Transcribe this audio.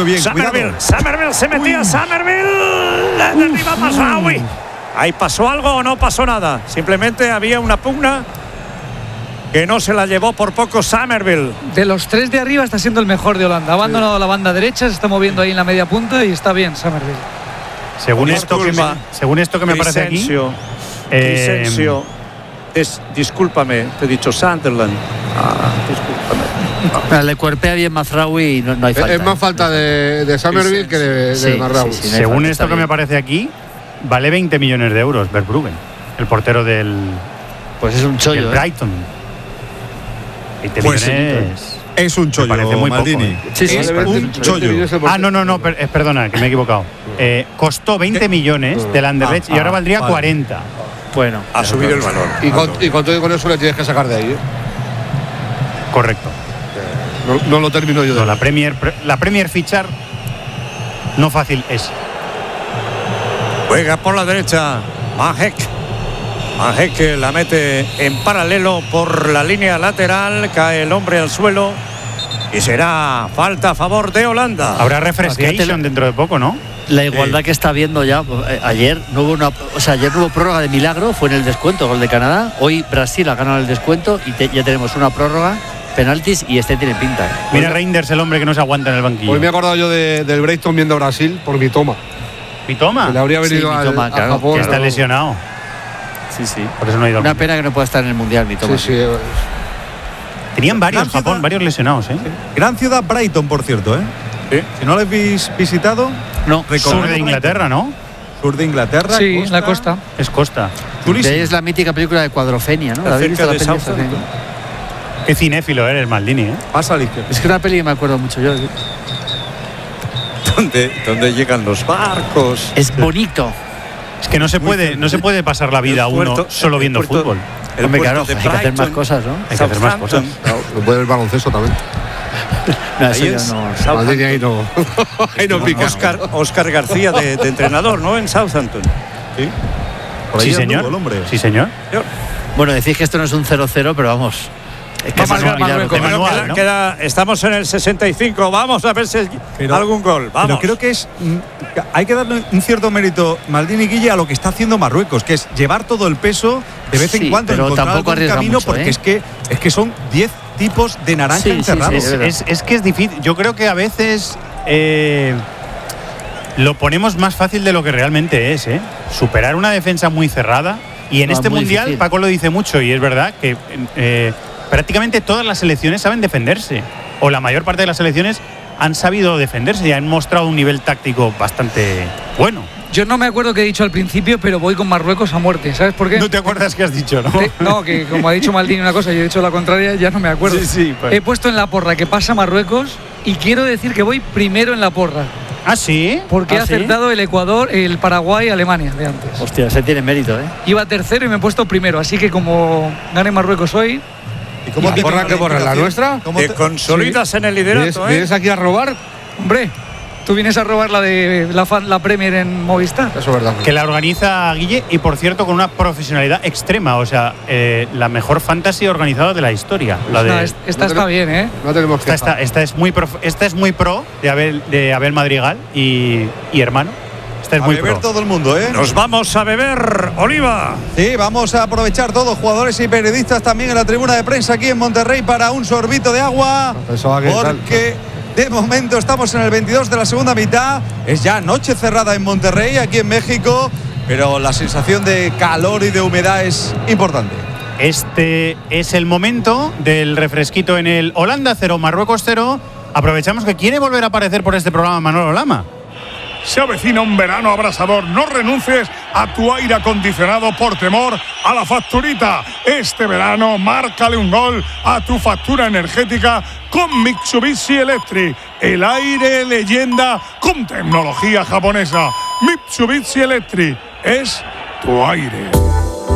Muy bien. Summerville se metía. Summerville. Derriba Mazraoui. Ahí pasó algo o no pasó nada. Simplemente había una pugna que no se la llevó por poco Summerville. De los tres de arriba está siendo el mejor de Holanda. Ha abandonado la banda derecha, se está moviendo ahí en la media punta y está bien Summerville. Según esto que me parece aquí. Crescencio. Discúlpame, te he dicho Sunderland. Discúlpame. Le cuerpea bien Mazraoui y no hay falta. Es más falta de Summerville que de Mazraoui. Sí, según esto que me parece aquí, vale 20 millones de euros Verbruggen, el portero del. Pues es un chollo. Brighton. 20 millones. Es un chollo, me parece muy Maldini. Poco, Sí, es un chollo. No, perdona, que me he equivocado. Costó 20 millones del Anderlecht y ahora valdría 40. Bueno, ha subido el valor. Y con todo eso le tienes que sacar de ahí. Correcto. No lo termino yo. No, la Premier fichar no fácil es. Juega por la derecha Mahek que la mete en paralelo por la línea lateral. Cae el hombre al suelo y será falta a favor de Holanda. Habrá refrescation dentro de poco, ¿no? La igualdad que está viendo ya. Ayer no hubo prórroga de milagro, fue en el descuento, gol de Canadá. Hoy Brasil ha ganado el descuento y ya tenemos una prórroga, penaltis y este tiene pinta. Mira Reinders, el hombre que no se aguanta en el banquillo. Hoy me he acordado yo del Brighton viendo Brasil por Mitoma. ¿Mitoma? Le habría venido sí, Mitoma, a Japón. Que está lesionado. Sí. Por eso no ha ido. Una pena que no pueda estar en el Mundial, Mitoma. Sí. Tenían varios Japón, varios lesionados, ¿eh? Sí. Gran ciudad Brighton, por cierto, ¿eh? Sí. Si no lo habéis visitado, No, sur de Inglaterra, ¿no? sur de Inglaterra. Sí, costa. la costa. Es costa. Chulísimo. es la mítica película de Cuadrofenia, ¿no? ¿La habéis visto? Cerca de La peli esta? Southampton. Qué cinéfilo eres, Maldini, ¿eh? Pasa a la izquierda. Es que una peli que me acuerdo mucho yo. ¿Dónde llegan los barcos? Es bonito. Es que no se puede pasar la vida uno solo viendo fútbol. Hombre, claro, hay que hacer más cosas, ¿no? Hay que hacer más cosas. No puede ver baloncesto también. No, eso Ahí ya es no. Maldini ahí no. Ahí no pica. Oscar García de entrenador, ¿no? En Southampton. Sí. Por ahí Sí, anduvo señor. el hombre. Sí, señor. Bueno, decís que esto no es un 0-0, pero vamos. Es que Vamos es un a milagro. Marruecos. manual, ¿no? Estamos en el 65. Vamos a ver si algún gol. Vamos. Pero creo que hay que darle un cierto mérito, Maldini, Guille, a lo que está haciendo Marruecos, que es llevar todo el peso de vez en Sí, cuando, pero encontrar tampoco algún arriesga camino, mucho, porque es que son 10 tipos de naranja encerrados. Es que es difícil. Yo creo que a veces lo ponemos más fácil de lo que realmente es, ¿eh? Superar una defensa muy cerrada. Y en este mundial, difícil. Paco lo dice mucho, y es verdad que prácticamente todas las selecciones saben defenderse. O la mayor parte de las selecciones han sabido defenderse y han mostrado un nivel táctico bastante bueno. Yo no me acuerdo qué he dicho al principio, pero voy con Marruecos a muerte. ¿Sabes por qué? No te acuerdas qué has dicho, ¿no? No, que como ha dicho Maldini una cosa y he dicho la contraria, ya no me acuerdo. Sí, pues. He puesto en la porra que pasa Marruecos y quiero decir que voy primero en la porra. ¿Ah, sí? Porque he ¿Ah, sí? acertado el Ecuador, el Paraguay y Alemania de antes. Hostia, ese tiene mérito, ¿eh? Iba tercero y me he puesto primero, así que como gane Marruecos hoy. ¿Y cómo ¿La te porra toca qué porra? ¿La nuestra? ¿Cómo Te te- consolidas en el liderato, ¿Vienes aquí a robar? Hombre, tú vienes a robar la de la Premier en Movistar. Eso es verdad. Que la organiza Guille y, por cierto, con una profesionalidad extrema. O sea, la mejor fantasy organizada de la historia. La de, No, esta está bien, ¿eh? No tenemos que. esta es muy pro de Abel Madrigal y hermano. Esta es A muy beber pro. todo el mundo, ¿eh? Nos vamos a beber, Oliva. Sí, vamos a aprovechar todos, jugadores y periodistas también en la tribuna de prensa aquí en Monterrey para un sorbito de agua. Pensaba que Porque de momento estamos en el 22 de la segunda mitad. Es ya noche cerrada en Monterrey, aquí en México, pero la sensación de calor y de humedad es importante. Este es el momento del refresquito en el Holanda 0, Marruecos 0. Aprovechamos que quiere volver a aparecer por este programa Manolo Lama. Se avecina un verano abrasador. No renuncies a tu aire acondicionado por temor a la facturita. Este verano, márcale un gol a tu factura energética con Mitsubishi Electric. El aire leyenda con tecnología japonesa. Mitsubishi Electric es tu aire.